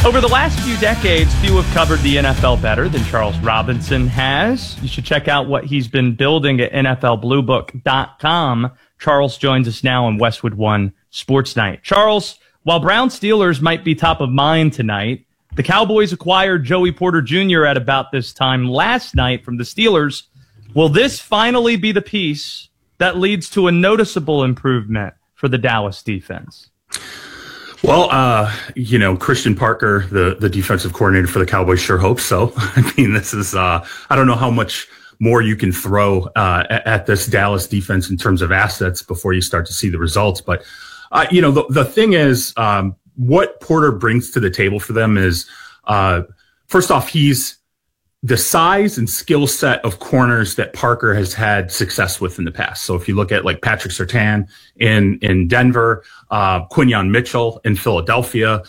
Over the last few decades, few have covered the NFL better than Charles Robinson has. You should check out what he's been building at NFLBlueBook.com. Charles joins us now on Westwood One Sports Night. Charles, while Brown Steelers might be top of mind tonight, the Cowboys acquired Joey Porter Jr. at about this time last night from the Steelers. Will this finally be the piece that leads to a noticeable improvement for the Dallas defense? Well, Christian Parker, the defensive coordinator for the Cowboys, sure hopes so. I mean, this is, I don't know how much more you can throw at this Dallas defense in terms of assets before you start to see the results. But, the thing is, what Porter brings to the table for them is, first off, he's the size and skill set of corners that Parker has had success with in the past. So if you look at like Patrick Surtain in Denver, Quinyon Mitchell in Philadelphia,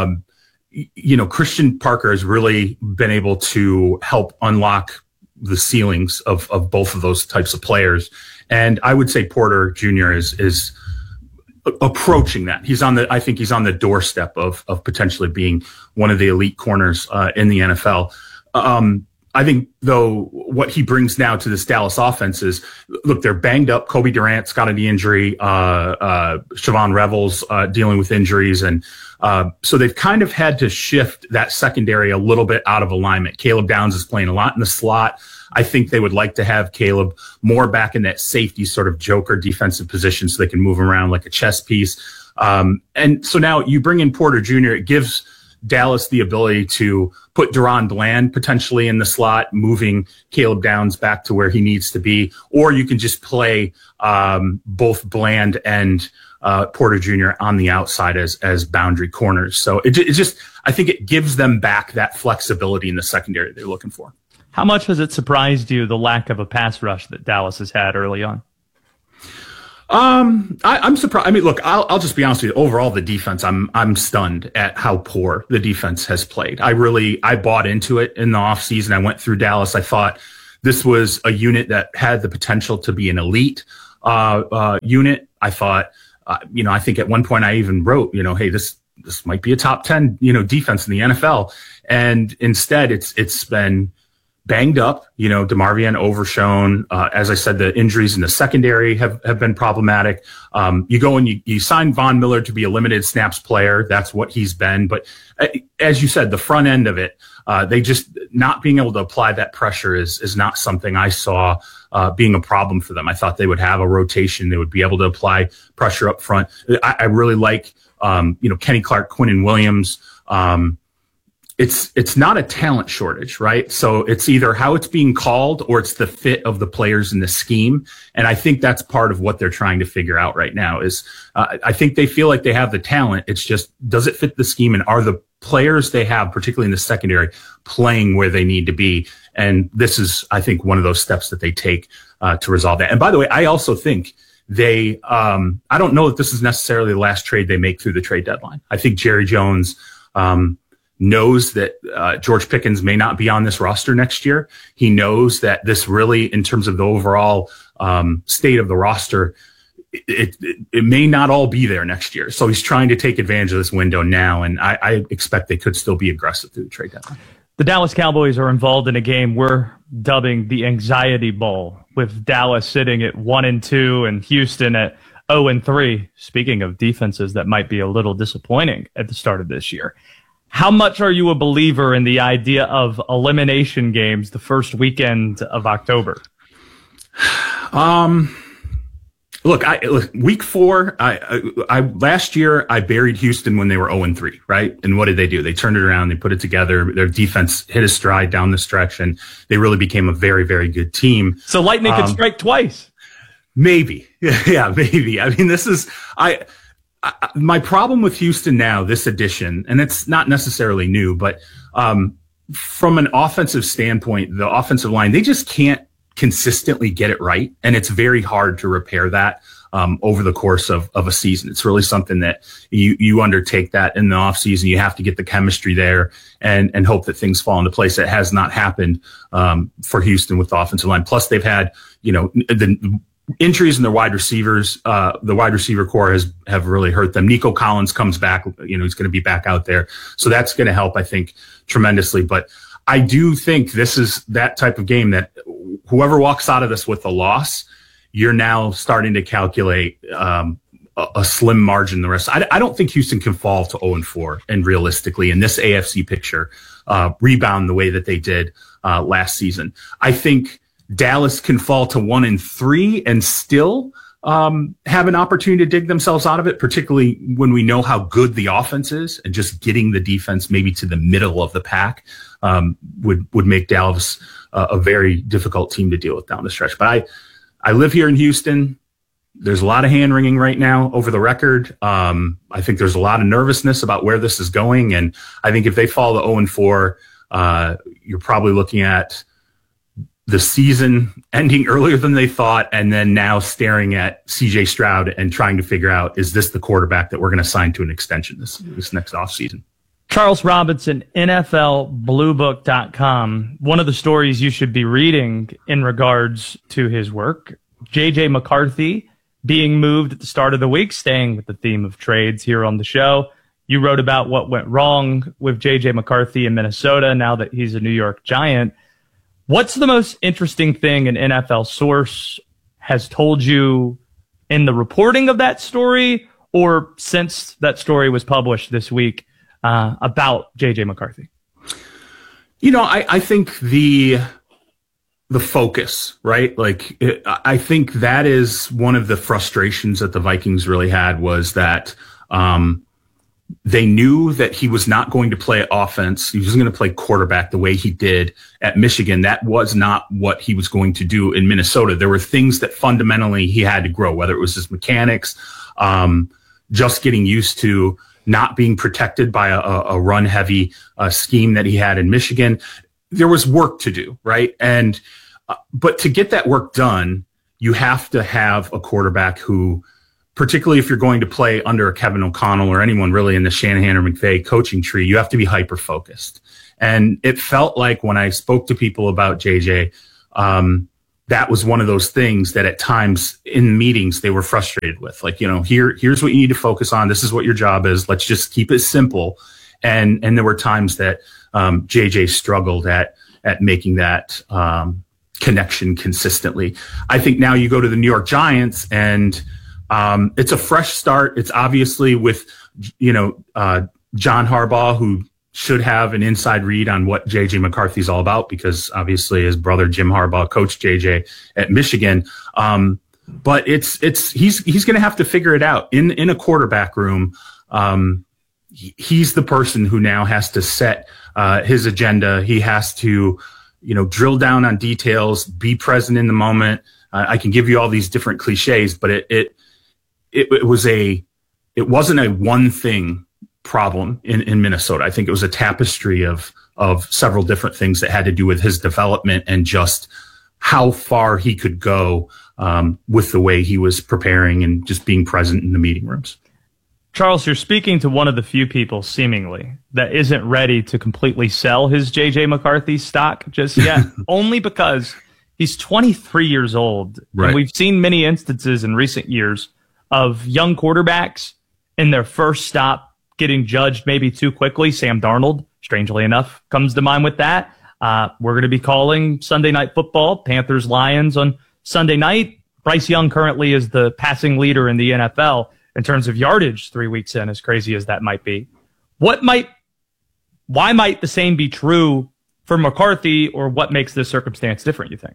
Christian Parker has really been able to help unlock the ceilings of both of those types of players. And I would say Porter Jr. is approaching that. I think he's on the doorstep of potentially being one of the elite corners in the NFL. I think, though, what he brings now to this Dallas offense is, look, they're banged up. Kobe Durant's got a knee injury. Siobhan Revels dealing with injuries. And so they've kind of had to shift that secondary a little bit out of alignment. Caleb Downs is playing a lot in the slot. I think they would like to have Caleb more back in that safety sort of joker defensive position so they can move around like a chess piece. And so now you bring in Porter Jr., it gives Dallas the ability to put Deron Bland potentially in the slot, moving Caleb Downs back to where he needs to be, or you can just play both Bland and Porter Jr. on the outside as boundary corners. So it just, I think it gives them back that flexibility in the secondary they're looking for. How much has it surprised you, the lack of a pass rush that Dallas has had early on? I'm surprised. I mean, look, I'll just be honest with you. Overall, the defense, I'm stunned at how poor the defense has played. I bought into it in the offseason. I went through Dallas. I thought this was a unit that had the potential to be an elite, unit. I thought, I think at one point I even wrote, hey, this might be a top 10, defense in the NFL. And instead it's been banged up, DeMarvion overshown. As I said, the injuries in the secondary have been problematic. You go and you sign Von Miller to be a limited snaps player. That's what he's been. But as you said, the front end of it, they just not being able to apply that pressure is not something I saw being a problem for them. I thought they would have a rotation. They would be able to apply pressure up front. I really like, Kenny Clark, Quinnen Williams. It's not a talent shortage, right? So it's either how it's being called or it's the fit of the players in the scheme. And I think that's part of what they're trying to figure out right now is I think they feel like they have the talent. It's just, does it fit the scheme? And are the players they have, particularly in the secondary, playing where they need to be? And this is, I think, one of those steps that they take to resolve that. And by the way, I also think I don't know that this is necessarily the last trade they make through the trade deadline. I think Jerry Jones, knows that George Pickens may not be on this roster next year. He knows that this really, in terms of the overall state of the roster, it may not all be there next year. So he's trying to take advantage of this window now, and I expect they could still be aggressive through the trade deadline. The Dallas Cowboys are involved in a game we're dubbing the Anxiety Bowl, with Dallas sitting at 1-2 and Houston at 0-3. Speaking of defenses that might be a little disappointing at the start of this year. How much are you a believer in the idea of elimination games the first weekend of October? Look, week 4, last year I buried Houston when they were 0-3, right? And what did they do? They turned it around. They put it together. Their defense hit a stride down the stretch, and they really became a very, very good team. So lightning could strike twice. Maybe. Yeah, maybe. I mean, this is, my problem with Houston now, this edition, and it's not necessarily new, but from an offensive standpoint, the offensive line, they just can't consistently get it right. And it's very hard to repair that over the course of a season. It's really something that you undertake that in the offseason. You have to get the chemistry there and hope that things fall into place. That has not happened for Houston with the offensive line. Plus, they've had, injuries in the wide receiver core have really hurt them. Nico Collins comes back, he's going to be back out there. So that's going to help, I think, tremendously. But I do think this is that type of game that whoever walks out of this with a loss, you're now starting to calculate a slim margin the rest. I don't think Houston can fall to 0-4 and realistically in this AFC picture rebound the way that they did last season. I think Dallas can fall to 1-3 and still have an opportunity to dig themselves out of it, particularly when we know how good the offense is, and just getting the defense maybe to the middle of the pack would make Dallas a very difficult team to deal with down the stretch. But I live here in Houston. There's a lot of hand wringing right now over the record. I think there's a lot of nervousness about where this is going. And I think if they fall to 0-4, you're probably looking at the season ending earlier than they thought, and then now staring at CJ Stroud and trying to figure out, is this the quarterback that we're going to sign to an extension this next offseason? Charles Robinson, NFLBlueBook.com. One of the stories you should be reading in regards to his work, J.J. McCarthy being moved at the start of the week, staying with the theme of trades here on the show. You wrote about what went wrong with J.J. McCarthy in Minnesota now that he's a New York Giant. What's the most interesting thing an NFL source has told you in the reporting of that story, or since that story was published this week about J.J. McCarthy? I think the focus, right? I think that is one of the frustrations that the Vikings really had, was that they knew that he was not going to play offense. He was going to play quarterback the way he did at Michigan. That was not what he was going to do in Minnesota. There were things that fundamentally he had to grow, whether it was his mechanics, just getting used to not being protected by a run-heavy scheme that he had in Michigan. There was work to do, right? And but to get that work done, you have to have a quarterback who, particularly if you're going to play under a Kevin O'Connell or anyone really in the Shanahan or McVay coaching tree, you have to be hyper-focused. And it felt like when I spoke to people about JJ, that was one of those things that at times in meetings they were frustrated with. Here's what you need to focus on. This is what your job is. Let's just keep it simple. And there were times that JJ struggled at making that connection consistently. I think now you go to the New York Giants and it's a fresh start. It's obviously with, John Harbaugh, who should have an inside read on what J.J. McCarthy's all about, because obviously his brother Jim Harbaugh coached J.J. at Michigan. But he's going to have to figure it out in a quarterback room. He's the person who now has to set his agenda. He has to, drill down on details, be present in the moment. I can give you all these different cliches, but it wasn't a one thing problem in Minnesota. I think it was a tapestry of several different things that had to do with his development and just how far he could go with the way he was preparing and just being present in the meeting rooms. Charles, you're speaking to one of the few people, seemingly, that isn't ready to completely sell his J.J. McCarthy stock just yet, only because he's 23 years old. Right. And we've seen many instances in recent years of young quarterbacks in their first stop getting judged maybe too quickly. Sam Darnold, strangely enough, comes to mind with that. We're going to be calling Sunday Night Football, Panthers-Lions on Sunday night. Bryce Young currently is the passing leader in the NFL in terms of yardage 3 weeks in, as crazy as that might be. Why might the same be true for McCarthy, or what makes this circumstance different, you think?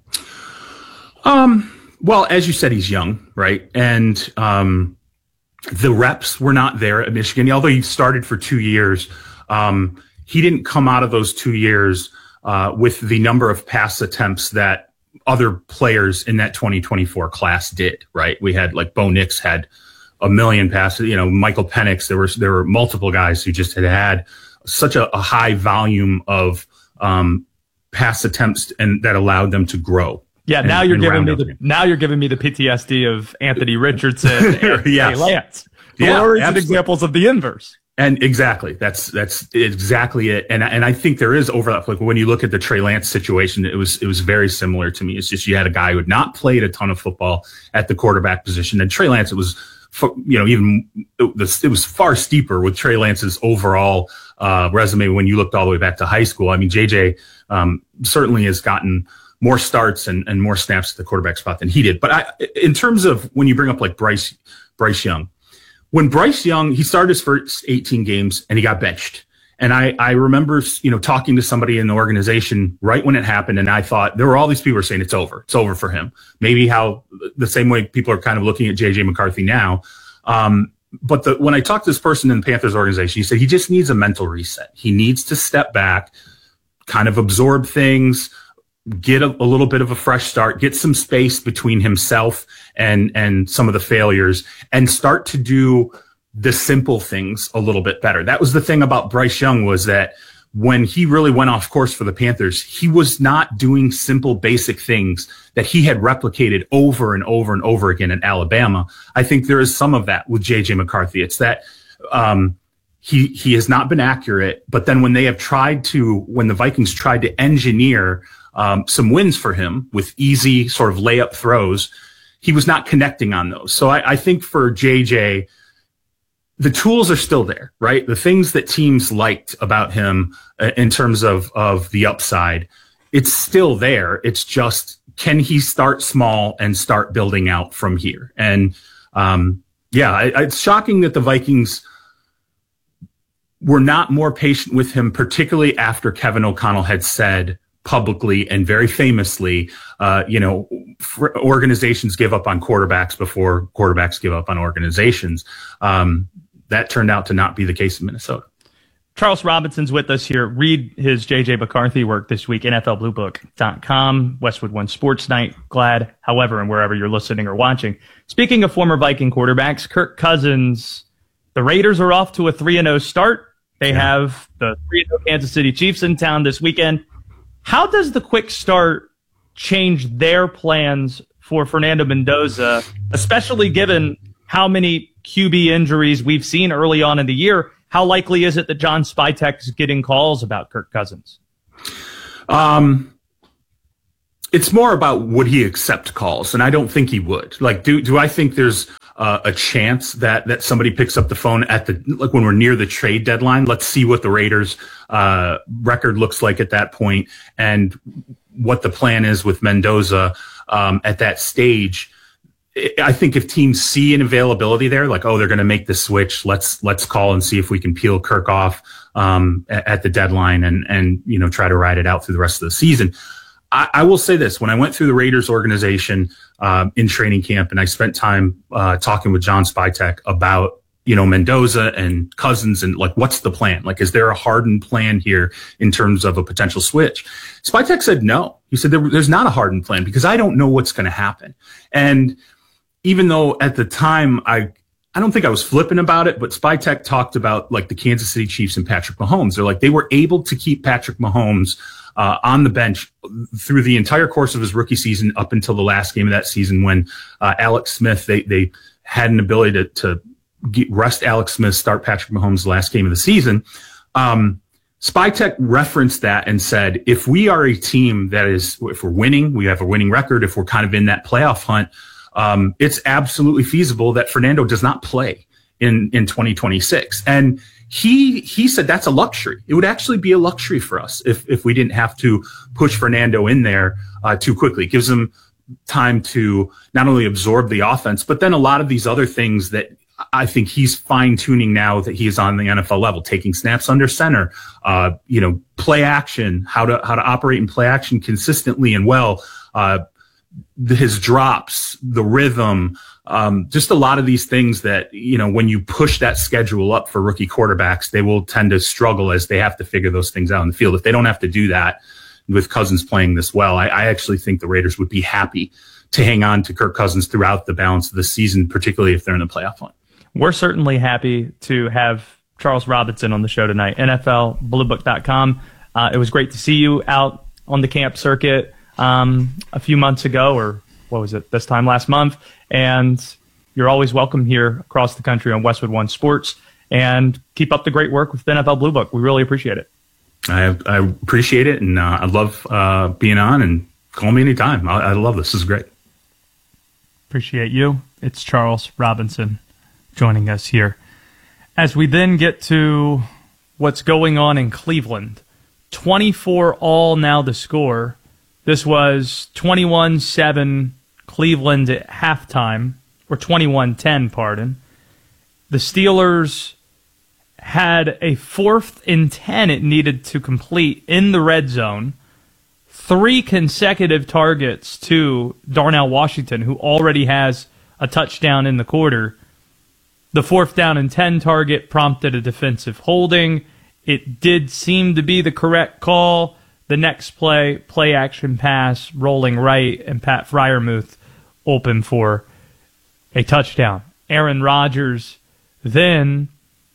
Well, as you said, he's young, right? And the reps were not there at Michigan. Although he started for 2 years, he didn't come out of those 2 years with the number of pass attempts that other players in that 2024 class did, right? We had, like, Bo Nix had 1 million passes, Michael Penix. There were multiple guys who just had such a high volume of pass attempts and that allowed them to grow. Yeah, now you're giving me the PTSD of Anthony Richardson and Trey Lance. What are examples of the inverse? And exactly, that's exactly it. And I think there is overlap. Like when you look at the Trey Lance situation, it was very similar to me. It's just you had a guy who had not played a ton of football at the quarterback position, and Trey Lance, it was far steeper with Trey Lance's overall resume when you looked all the way back to high school. I mean, JJ certainly has gotten more starts and more snaps at the quarterback spot than he did. But in terms of when you bring up like Bryce Young. When Bryce Young, he started his first 18 games and he got benched. And I remember, talking to somebody in the organization right when it happened. And I thought there were all these people who were saying it's over for him. Maybe how the same way people are kind of looking at JJ McCarthy now. But when I talked to this person in the Panthers organization, he said he just needs a mental reset. He needs to step back, kind of absorb things, get a little bit of a fresh start, get some space between himself and some of the failures, and start to do the simple things a little bit better. That was the thing about Bryce Young, was that when he really went off course for the Panthers, he was not doing simple, basic things that he had replicated over and over and over again in Alabama. I think there is some of that with JJ McCarthy. It's that he has not been accurate, but then when the Vikings tried to engineer some wins for him with easy sort of layup throws, he was not connecting on those. So I think for JJ, the tools are still there, right? The things that teams liked about him in terms of the upside, it's still there. It's just, can he start small and start building out from here? And it's shocking that the Vikings were not more patient with him, particularly after Kevin O'Connell had said publicly and very famously, organizations give up on quarterbacks before quarterbacks give up on organizations. That turned out to not be the case in Minnesota. Charles Robinson's with us here. Read his JJ McCarthy work this week, NFLBlueBook.com, Westwood One Sports Night, Glad, however, and wherever you're listening or watching. Speaking of former Viking quarterbacks, Kirk Cousins, the Raiders are off to a 3-0 start. They have the 3-0 Kansas City Chiefs in town this weekend. How does the quick start change their plans for Fernando Mendoza, especially given how many QB injuries we've seen early on in the year? How likely is it that John Spytek is getting calls about Kirk Cousins? It's more about would he accept calls, and I don't think he would. Like, do I think there's a chance that somebody picks up the phone when we're near the trade deadline? Let's see what the Raiders' record looks like at that point, and what the plan is with Mendoza at that stage. I think if teams see an availability there, like, they're going to make the switch, let's call and see if we can peel Kirk off at the deadline and try to ride it out through the rest of the season. I will say this: when I went through the Raiders organization in training camp, and I spent time talking with John Spytek about Mendoza and Cousins and like, what's the plan? Like, is there a hardened plan here in terms of a potential switch? Spytek said no. He said there's not a hardened plan because I don't know what's going to happen. And even though at the time I don't think I was flippant about it, but Spytek talked about like the Kansas City Chiefs and Patrick Mahomes. They're like, they were able to keep Patrick Mahomes on the bench through the entire course of his rookie season up until the last game of that season when Alex Smith, they had an ability to rest Alex Smith, start Patrick Mahomes the last game of the season. Spytek referenced that and said, if we are a team if we're winning, we have a winning record, if we're kind of in that playoff hunt, it's absolutely feasible that Fernando does not play in 2026. And he said that's a luxury. It would actually be a luxury for us if we didn't have to push Fernando in there too quickly. It gives him time to not only absorb the offense, but then a lot of these other things that I think he's fine-tuning now that he is on the NFL level, taking snaps under center, play action, how to operate in play action consistently and well, his drops, the rhythm, just a lot of these things that, when you push that schedule up for rookie quarterbacks, they will tend to struggle as they have to figure those things out in the field. If they don't have to do that with Cousins playing this well, I actually think the Raiders would be happy to hang on to Kirk Cousins throughout the balance of the season, particularly if they're in the playoff hunt. We're certainly happy to have Charles Robinson on the show tonight, NFLBlueBook.com. It was great to see you out on the camp circuit a few months ago, or what was it, this time last month, and you're always welcome here across the country on Westwood One Sports. and keep up the great work with the NFL Blue Book. We really appreciate it. I appreciate it, and I love being on, and call me anytime. I love this. This is great. Appreciate you. It's Charles Robinson joining us here. As we then get to what's going on in Cleveland, 24-all now the score. This was 21-7 Cleveland at halftime, or 21-10, pardon. The Steelers had a 4th and 10 it needed to complete in the red zone. 3 consecutive targets to Darnell Washington, who already has a touchdown in the quarter. The 4th down and 10 target prompted a defensive holding. It did seem to be the correct call. The next play action pass, rolling right, and Pat Freiermuth open for a touchdown. Aaron Rodgers then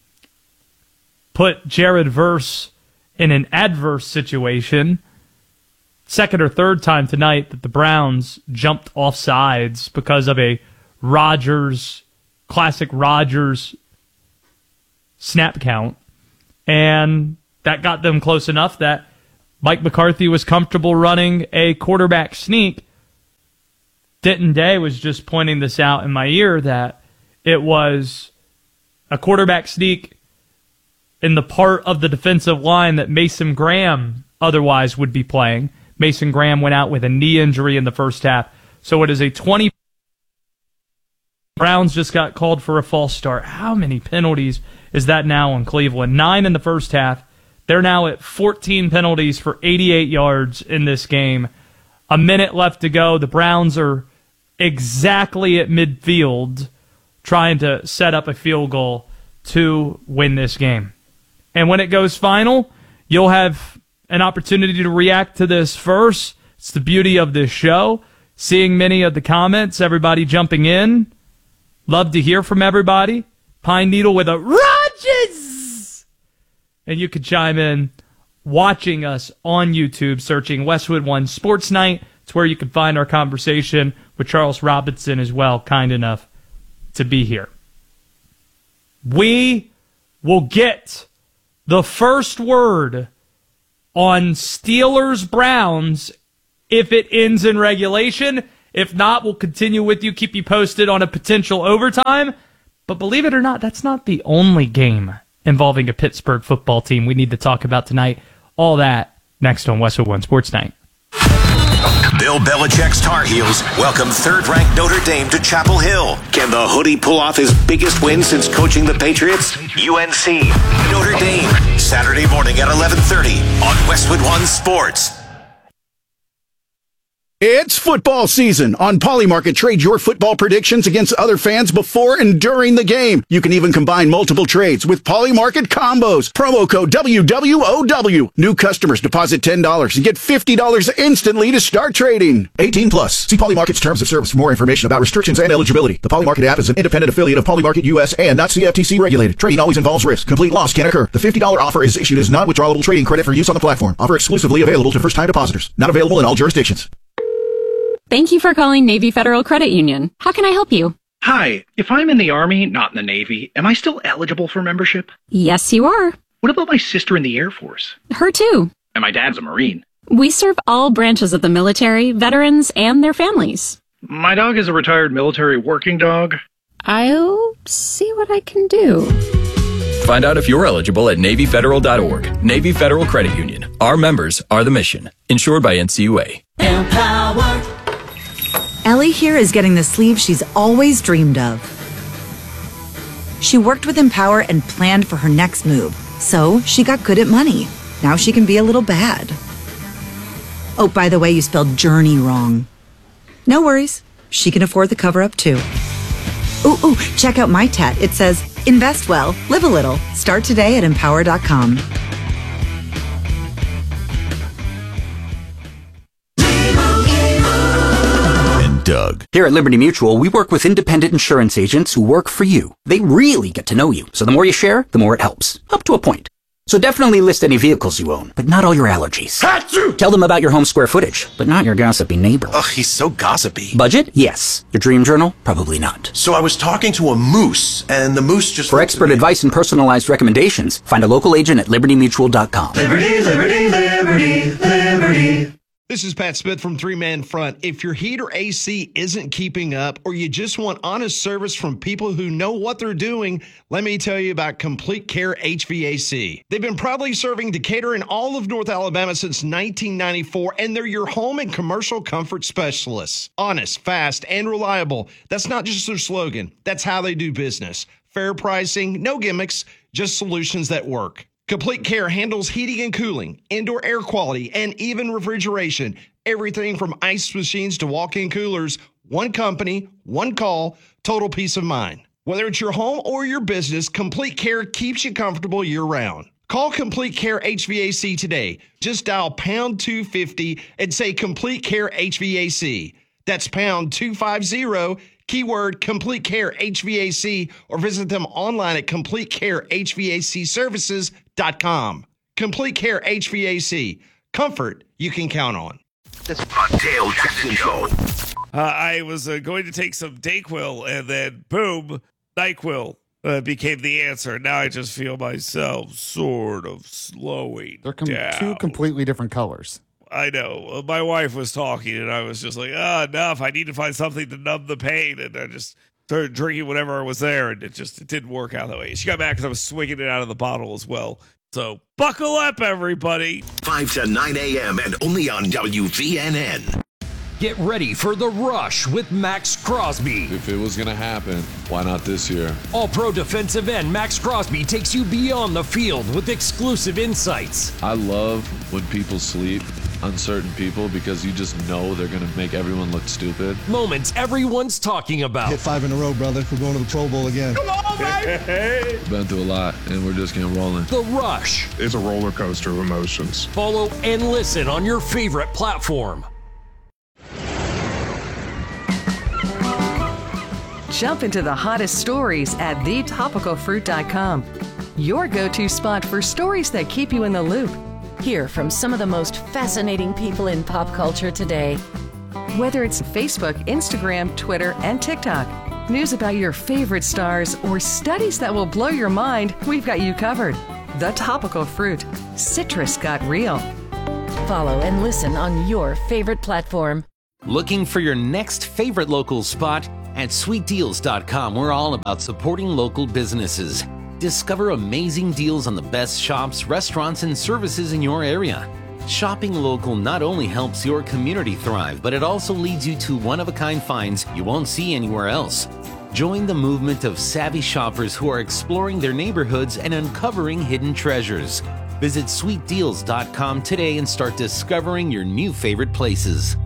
put Jared Verse in an adverse situation. Second or third time tonight that the Browns jumped off sides because of a classic Rodgers snap count. And that got them close enough that Mike McCarthy was comfortable running a quarterback sneak. Denton Day was just pointing this out in my ear that it was a quarterback sneak in the part of the defensive line that Mason Graham otherwise would be playing. Mason Graham went out with a knee injury in the first half. So it is a 20. Browns just got called for a false start. How many penalties is that now in Cleveland? 9 in the first half. They're now at 14 penalties for 88 yards in this game. A minute left to go. The Browns are exactly at midfield trying to set up a field goal to win this game. And when it goes final, you'll have an opportunity to react to this first. It's the beauty of this show. Seeing many of the comments, everybody jumping in. Love to hear from everybody. Pine Needle with a Rodgers! And you could chime in watching us on YouTube, searching Westwood One Sports Night. It's where you can find our conversation with Charles Robinson as well, kind enough to be here. We will get the first word on Steelers-Browns if it ends in regulation. If not, we'll continue with you, keep you posted on a potential overtime. But believe it or not, that's not the only game involving a Pittsburgh football team we need to talk about tonight. All that next on Westwood One Sports Night. Bill Belichick's Tar Heels welcome third-ranked Notre Dame to Chapel Hill. Can the Hoodie pull off his biggest win since coaching the Patriots? UNC, Notre Dame, Saturday morning at 11:30 on Westwood One Sports. It's football season. On Polymarket, trade your football predictions against other fans before and during the game. You can even combine multiple trades with Polymarket combos. Promo code WWOW. New customers deposit $10 and get $50 instantly to start trading. 18 plus. See Polymarket's terms of service for more information about restrictions and eligibility. The Polymarket app is an independent affiliate of Polymarket US and not CFTC regulated. Trading always involves risk. Complete loss can occur. The $50 offer is issued as non-withdrawable trading credit for use on the platform. Offer exclusively available to first-time depositors. Not available in all jurisdictions. Thank you for calling Navy Federal Credit Union. How can I help you? Hi, if I'm in the Army, not in the Navy, am I still eligible for membership? Yes, you are. What about my sister in the Air Force? Her too. And my dad's a Marine. We serve all branches of the military, veterans, and their families. My dog is a retired military working dog. I'll see what I can do. Find out if you're eligible at NavyFederal.org. Navy Federal Credit Union. Our members are the mission. Insured by NCUA. Empower. Ellie here is getting the sleeve she's always dreamed of. She worked with Empower and planned for her next move, so she got good at money. Now she can be a little bad. Oh, by the way, you spelled journey wrong. No worries. She can afford the cover-up, too. Ooh, check out my tat. It says, invest well, live a little. Start today at Empower.com. Doug. Here at Liberty Mutual, we work with independent insurance agents who work for you. They really get to know you, so the more you share, the more it helps. Up to a point. So definitely list any vehicles you own, but not all your allergies. Hatsu! Tell them about your home square footage, but not your gossipy neighbor. Ugh, he's so gossipy. Budget? Yes. Your dream journal? Probably not. So I was talking to a moose, and the moose just... For expert advice and personalized recommendations, find a local agent at libertymutual.com. Liberty, liberty, liberty, liberty. This is Pat Smith from Three Man Front. If your heat or AC isn't keeping up, or you just want honest service from people who know what they're doing, let me tell you about Complete Care HVAC. They've been proudly serving Decatur and all of North Alabama since 1994, and they're your home and commercial comfort specialists. Honest, fast, and reliable. That's not just their slogan. That's how they do business. Fair pricing, no gimmicks, just solutions that work. Complete Care handles heating and cooling, indoor air quality, and even refrigeration. Everything from ice machines to walk-in coolers. One company, one call, total peace of mind. Whether it's your home or your business, Complete Care keeps you comfortable year-round. Call Complete Care HVAC today. Just dial pound 250 and say Complete Care HVAC. That's pound 250, keyword Complete Care HVAC, or visit them online at CompleteCareHVACServices.com. Complete Care HVAC. Comfort you can count on. The Dale Jackson Show. I was going to take some Dayquil, and then boom, NyQuil became the answer. Now I just feel myself sort of slowing down. Two completely different colors. I know. My wife was talking, and I was just like, enough. I need to find something to numb the pain. And I just started drinking whatever was there, and it didn't work out that way. She got back because I was swinging it out of the bottle as well. So buckle up, everybody. 5 to 9 a.m. and only on WVNN. Get ready for The Rush with Max Crosby. If it was going to happen, why not this year? All-pro defensive end Max Crosby takes you beyond the field with exclusive insights. I love when people sleep on certain people because you just know they're going to make everyone look stupid. Moments everyone's talking about. Hit 5 in a row, brother. We're going to the Pro Bowl again. Come on, baby! Been through a lot, and we're just getting rolling. The Rush. It's a roller coaster of emotions. Follow and listen on your favorite platform. Jump into the hottest stories at thetopicalfruit.com. Your go-to spot for stories that keep you in the loop. Hear from some of the most fascinating people in pop culture today. Whether it's Facebook, Instagram, Twitter, and TikTok, news about your favorite stars, or studies that will blow your mind, we've got you covered. The Topical Fruit. Citrus got real. Follow and listen on your favorite platform. Looking for your next favorite local spot? At sweetdeals.com, we're all about supporting local businesses. Discover amazing deals on the best shops, restaurants, and services in your area. Shopping local not only helps your community thrive, but it also leads you to one-of-a-kind finds you won't see anywhere else. Join the movement of savvy shoppers who are exploring their neighborhoods and uncovering hidden treasures. Visit sweetdeals.com today and start discovering your new favorite places.